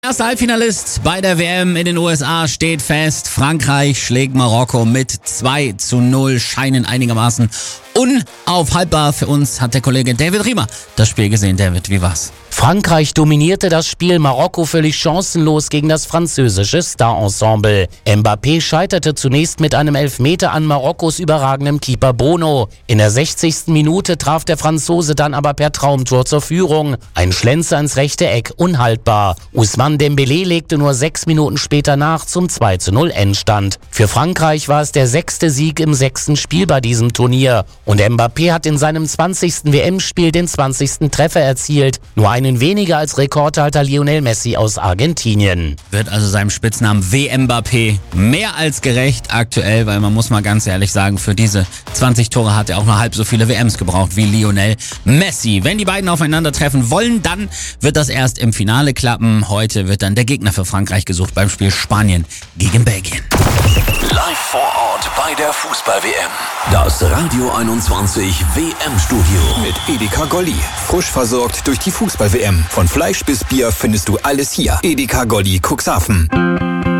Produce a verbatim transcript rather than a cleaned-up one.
Erster Halbfinalist bei der W M in den U S A steht fest. Frankreich schlägt Marokko mit zwei zu null. Scheinen einigermaßen unaufhaltbar. Für uns hat der Kollege David Riemer das Spiel gesehen. David, wie war's? Frankreich dominierte das Spiel, Marokko völlig chancenlos gegen das französische Star-Ensemble. Mbappé scheiterte zunächst mit einem Elfmeter an Marokkos überragendem Keeper Bono. In der sechzigsten Minute traf der Franzose dann aber per Traumtor zur Führung. Ein Schlenzer ins rechte Eck, unhaltbar. Ousmane Dembélé legte nur sechs Minuten später nach zum zwei zu null Endstand. Für Frankreich war es der sechste Sieg im sechsten Spiel bei diesem Turnier. Und Mbappé hat in seinem zwanzigsten W M-Spiel den zwanzigsten Treffer erzielt. Nur einen weniger als Rekordhalter Lionel Messi aus Argentinien. Wird also seinem Spitznamen W Mbappé mehr als gerecht aktuell, weil man muss mal ganz ehrlich sagen, für diese zwanzig Tore hat er auch nur halb so viele W Ms gebraucht wie Lionel Messi. Wenn die beiden aufeinandertreffen wollen, dann wird das erst im Finale klappen. Heute wird dann der Gegner für Frankreich gesucht beim Spiel Spanien gegen Belgien. Live vor Ort bei der Fußball-W M. Das Radio einundzwanzig W M-Studio mit Edeka Golli. Frisch versorgt durch die Fußball-W M. Von Fleisch bis Bier findest du alles hier. Edeka Golli Cuxhaven.